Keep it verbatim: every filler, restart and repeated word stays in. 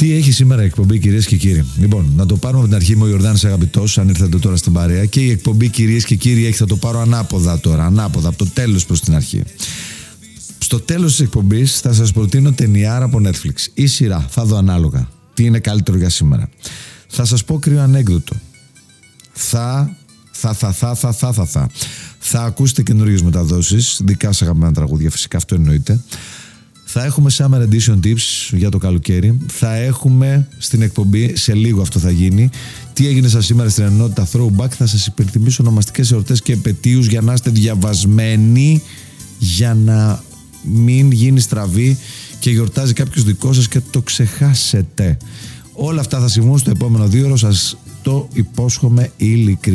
Τι έχει σήμερα η εκπομπή, κυρίες και κύριοι? Λοιπόν, να το πάρουμε από την αρχή. Είμαι ο Ιορδάνης Αγαπητός, αν ήρθατε τώρα στην παρέα. Και η εκπομπή, κυρίες και κύριοι, έχει, θα το πάρω ανάποδα τώρα. Ανάποδα, από το τέλος προς την αρχή. Στο τέλος της εκπομπής θα σας προτείνω ταινιάρα από Netflix ή σειρά. Θα δω ανάλογα τι είναι καλύτερο για σήμερα. Θα σας πω κρύο ανέκδοτο. Θα, θα, θα, θα, θα, θα, θα, θα. Θα ακούσετε καινούργιες μεταδόσεις, δικά σας αγαπημένα τραγούδια, φυσικά, αυτό εννοείται. Θα έχουμε Summer Edition Tips για το καλοκαίρι. Θα έχουμε στην εκπομπή, σε λίγο αυτό θα γίνει, τι έγινε σας σήμερα στην ενότητα Throwback. Θα σας υπενθυμίσω ονομαστικές εορτές και επετείους για να είστε διαβασμένοι, για να μην γίνει στραβή και γιορτάζει κάποιος δικό σας και το ξεχάσετε. Όλα αυτά θα συμβούν στο επόμενο δύο ώρο, σας το υπόσχομαι ειλικρινά.